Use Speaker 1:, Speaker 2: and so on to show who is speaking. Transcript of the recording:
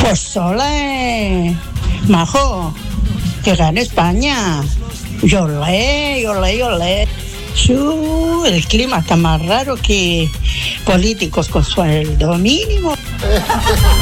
Speaker 1: Pues ole, majo, que gane España. Olé, olé, olé. El clima está más raro que políticos con sueldo mínimo.